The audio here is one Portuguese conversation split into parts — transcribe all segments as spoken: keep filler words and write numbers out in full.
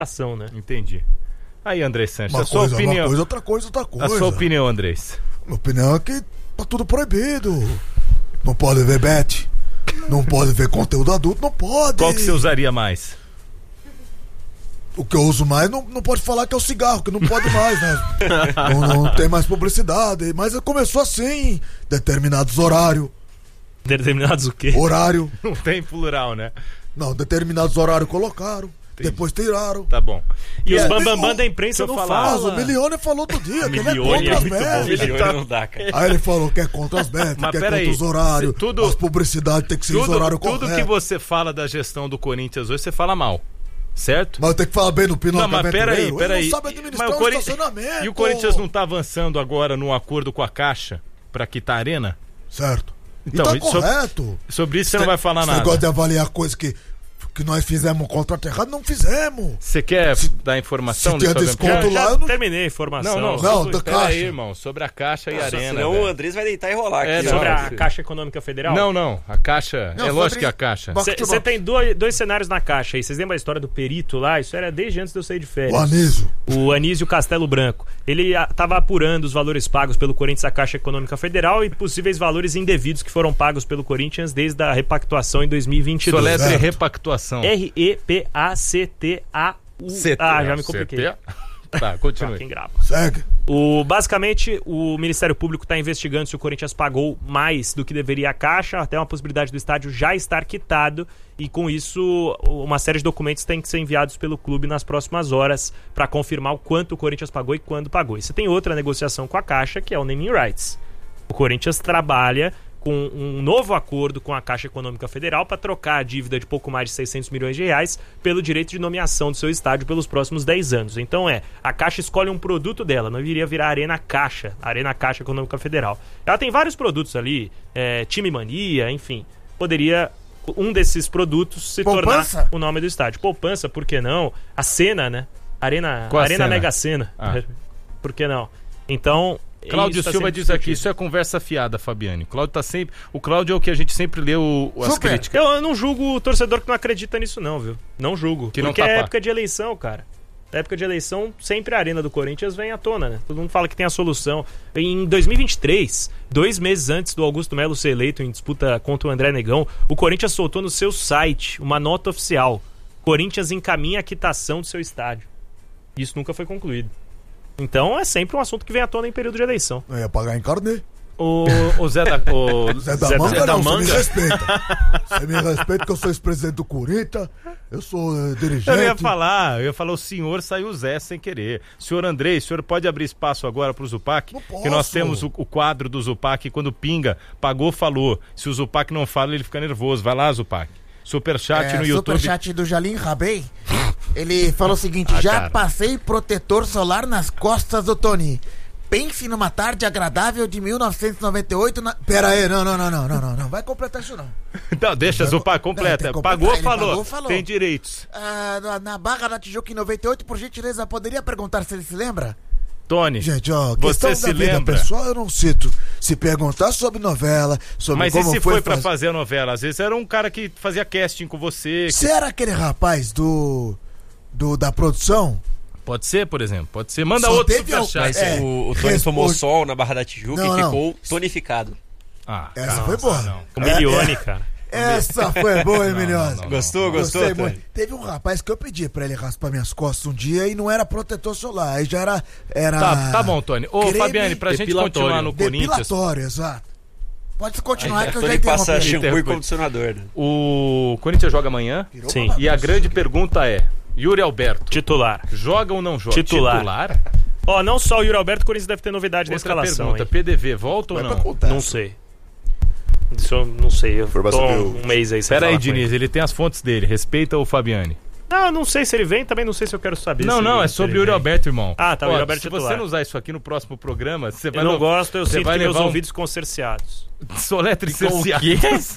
ação, né? Entendi. Aí, André Sanches, Uma a sua coisa, opinião. uma coisa, outra coisa, outra coisa. A sua opinião, Andrés? Minha opinião é que tá tudo proibido. Não pode ver bet, não pode ver conteúdo adulto, não pode. Qual que você usaria mais? O que eu uso mais não, não pode falar que é o cigarro, que não pode mais, né? não, não tem mais publicidade. Mas começou assim, determinados horários. Determinados o quê? Horário. Não tem plural, né? Não, determinados horários colocaram. Entendi. Depois tiraram. Tá bom. E, e os é, bambambam bam, bam da imprensa não falam. Mas o Milione falou outro dia que ele é contra é as bets. Milione não dá, cara. Aí ele falou que é contra as bets, que é contra aí, os horários. Tudo, as publicidades tem que ser os horários corretos. Tudo que você fala da gestão do Corinthians hoje, você fala mal. Certo? Mas tem que falar bem no Pinocchio. Não, mas peraí, peraí. Ele não sabe administrar o Corin... estacionamento. E o Corinthians não tá avançando agora num acordo com a Caixa pra quitar a arena? Certo. Então, e tá correto. Sobre, sobre isso você não vai falar nada. Você gosta de avaliar coisa que, que nós fizemos um contrato errado? Não fizemos. Você quer se, dar informação? Se tinha desconto já, lá, já eu não... terminei a informação. Não, não, não sobre, da Caixa. Aí, irmão, sobre a Caixa e a Arena. Senão o Andrés vai deitar e rolar é, aqui. Sobre não, a se... Caixa Econômica Federal? Não, não, a Caixa, não, é lógico que a Caixa. Você tem dois, dois cenários na Caixa aí. Vocês lembram a história do perito lá? Isso era desde antes de eu sair de férias. O Anísio. O Anísio Castelo Branco. Ele estava apurando os valores pagos pelo Corinthians à Caixa Econômica Federal e possíveis valores indevidos que foram pagos pelo Corinthians desde a repactuação em dois mil e vinte e dois. Soletre repactuação. R E P A C T A U. Ah, já me compliquei. Tá, continue. Quem grava. Segue. O, basicamente, o Ministério Público está investigando se o Corinthians pagou mais do que deveria a Caixa, até uma possibilidade do estádio já estar quitado, e com isso uma série de documentos tem que ser enviados pelo clube nas próximas horas para confirmar o quanto o Corinthians pagou e quando pagou. E você tem outra negociação com a Caixa, que é o naming rights. O Corinthians trabalha com um novo acordo com a Caixa Econômica Federal para trocar a dívida de pouco mais de seiscentos milhões de reais pelo direito de nomeação do seu estádio pelos próximos dez anos. Então é, a Caixa escolhe um produto dela, não iria virar Arena Caixa, Arena Caixa Econômica Federal. Ela tem vários produtos ali, é, Time Mania, enfim, poderia um desses produtos se Poupança? tornar o nome do estádio. Poupança, por que não? A Sena, né? Arena, Qual Arena Sena? Mega Sena, ah. Por que não? Então... Cláudio tá Silva diz aqui, isso é conversa fiada, Fabiane. Cláudio tá sempre, o Cláudio é o que a gente sempre lê o, as Super. críticas. Eu, eu não julgo o torcedor que não acredita nisso não, viu? Não julgo. Que não porque tá é pá. época de eleição, cara. Na época de eleição, sempre a arena do Corinthians vem à tona, né? Todo mundo fala que tem a solução. Em dois mil e vinte e três, dois meses antes do Augusto Melo ser eleito em disputa contra o André Negão, o Corinthians soltou no seu site uma nota oficial. Corinthians encaminha a quitação do seu estádio. Isso nunca foi concluído. Então é sempre um assunto que vem à tona em período de eleição. Eu ia pagar em carnê. O, o Zé da, o Zé da Zé Manga Zé da não, Manga. você me respeita. Você me respeita que eu sou ex-presidente do Corinthians, eu sou uh, dirigente. Eu ia falar, eu ia falar, o senhor saiu o Zé sem querer. Senhor Andrei, o senhor pode abrir espaço agora pro Zupac? Não posso. Que nós temos o, o quadro do Zupac, quando pinga, pagou, falou. Se o Zupac não fala, ele fica nervoso. Vai lá, Zupac. Superchat é, no YouTube. Superchat do Jalim Rabei. Ele falou o seguinte: Ah, já cara. passei protetor solar nas costas do Tony. Pense numa tarde agradável de mil novecentos e noventa e oito na... Pera aí, não, não, não, não, não, não, não. Vai completar isso não. Não, deixa, Zupac, Não, completa. tem que completar. Pagou, Ele falou. pagou, falou. Tem direitos. Ah, na, na Barra da Tijuca em noventa e oito, por gentileza, poderia perguntar se ele se lembra? Tony, Gente, ó, você questão se da vida lembra? pessoal eu não cito. Se perguntar sobre novela, sobre Mas como e se foi, foi pra faz- fazer a novela? Às vezes era um cara que fazia casting com você. que- Você era aquele rapaz do, do da produção? Pode ser, por exemplo. Pode ser. Manda Só outro teve superchat. Mas É, o, o Tony responde- tomou sol na Barra da Tijuca Não, e não. ficou tonificado. Ah, Essa cara, foi boa. não. O Milione, cara. Essa foi boa, hein, Não, Milhões? não, não, Gostou, Gostei gostou, muito. Tony? Teve um rapaz que eu pedi pra ele raspar minhas costas um dia e não era protetor solar, aí já era... era Tá, tá bom, Tony. Ô, creme Fabiane, pra gente depilatório. continuar no Corinthians, depilatório, exato. Pode continuar que eu já Tony passa interrompi. shampoo e Interrompe. condicionador, né? o Corinthians joga amanhã. Virou Sim. uma E a bagunça. grande pergunta é: Yuri Alberto, Titular. joga ou não joga? Titular. Titular? Ó, não só o Yuri Alberto, o Corinthians deve ter novidade na Outra escalação, pergunta: hein? P D V volta ou Vai não? pra contar. Não sei. Isso eu não sei. Eu tô Informação que eu- um mês aí sem Pera aí, falar com Diniz, ele. ele tem as fontes dele. Respeita o Fabiane. Não, eu não sei se ele vem, também não sei se eu quero saber. Não, se não, ele- é se sobre ele o Yuri vem. Alberto, irmão. Ah, tá, o Ó, Yuri Alberto se titular. você não usar isso aqui no próximo programa, você vai Eu não levar- gosto, eu você sinto vai que meus levar um- ouvidos ficam cerceados. Soletre Com o cerceados.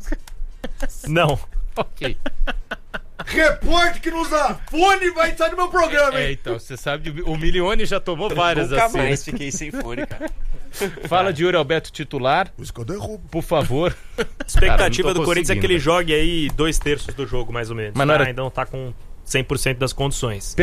Não. Ok. Repórter que não usa fone vai sair do meu programa, É, hein? então, você sabe, o Milione já tomou várias Nunca assim. mais fiquei sem fone, cara. Fala de Yuri Alberto titular, Por isso que eu derrubo. por favor. Expectativa Cara, eu não tô do Corinthians é que ele conseguindo, jogue aí dois terços do jogo, mais ou menos. Mas não tá? era- Ainda não tá com cem por cento das condições.